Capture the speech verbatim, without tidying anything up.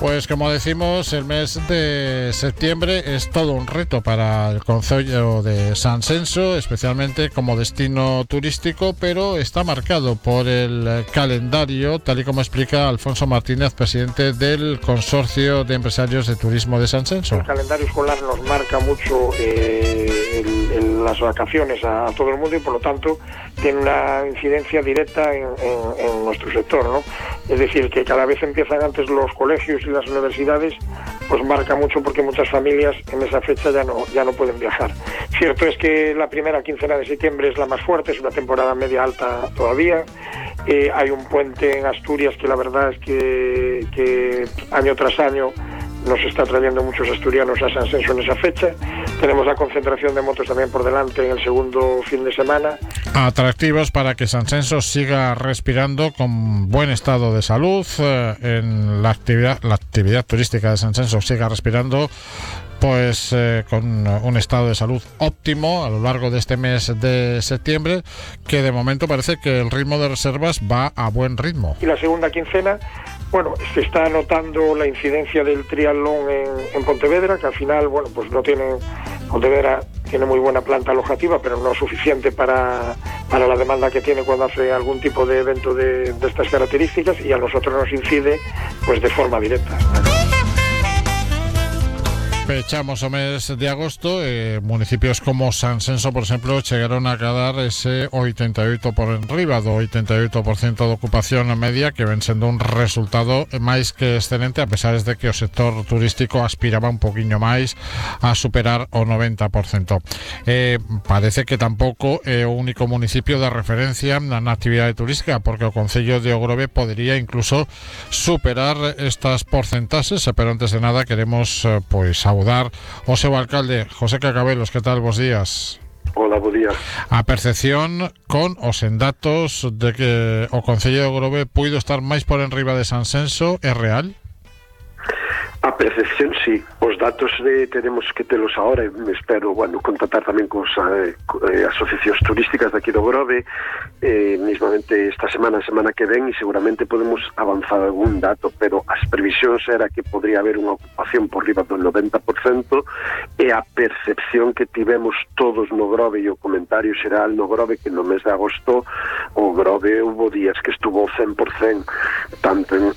Pues como decimos, el mes de septiembre es todo un reto para el concello de Sansenso, especialmente como destino turístico, pero está marcado por el calendario, tal y como explica Alfonso Martínez, presidente del Consorcio de Empresarios de Turismo de Sansenso. El calendario escolar nos marca mucho eh, el, el, las vacaciones a, a todo el mundo y por lo tanto tiene una incidencia directa en, en, en nuestro sector, ¿no? Es decir, que cada vez empiezan antes los colegios y las universidades, pues marca mucho porque muchas familias en esa fecha ya no, ya no pueden viajar. Cierto es que la primera quincena de septiembre es la más fuerte, es una temporada media alta todavía. Eh, hay un puente en Asturias que la verdad es que, que año tras año nos está trayendo muchos asturianos a Sansenso en esa fecha. Tenemos la concentración de motos también por delante en el segundo fin de semana. Atractivos para que Sansenso siga respirando con buen estado de salud, eh, en la actividad, la actividad turística de Sansenso siga respirando pues eh, con un estado de salud óptimo a lo largo de este mes de septiembre, que de momento parece que el ritmo de reservas va a buen ritmo. Y la segunda quincena, bueno, se está notando la incidencia del triatlón en, en Pontevedra, que al final, bueno, pues no tiene, Pontevedra tiene muy buena planta alojativa, pero no suficiente para, para la demanda que tiene cuando hace algún tipo de evento de, de estas características, y a nosotros nos incide pues de forma directa. Pechamos o mes de agosto, eh, municipios como Sansenso, por exemplo, chegaron a quedar ese oitenta e oito por enriba do oitenta e oito por ciento de ocupación media, que ven sendo un resultado máis que excelente, a pesar de que o sector turístico aspiraba un poquinho máis a superar o noventa por ciento. Eh, parece que tampouco é o único municipio de referencia na actividade turística, porque o concello de Ogrove podería incluso superar estas porcentaxes, pero antes de nada queremos eh, pois saudar o seu alcalde, José Cacabelos. Que tal? Bos días. Hola, bo día. A percepción con os en datos de que o concello de Ogrove puido estar máis por enriba de Sansenso é real? A percepción, sí. Os datos de, tenemos que telos ahora, e espero, bueno, contactar tamén cos eh, eh, asociacións turísticas de aquí do Grove, eh, mismamente esta semana, semana que ven, e seguramente podemos avanzar algún dato, pero as previsións era que podría haber unha ocupación por riba do noventa por cento, e a percepción que tivemos todos no Grove, e o comentario xeral no Grove, que no mes de agosto o Grove hubo días que estuvo cen por cento, tanto en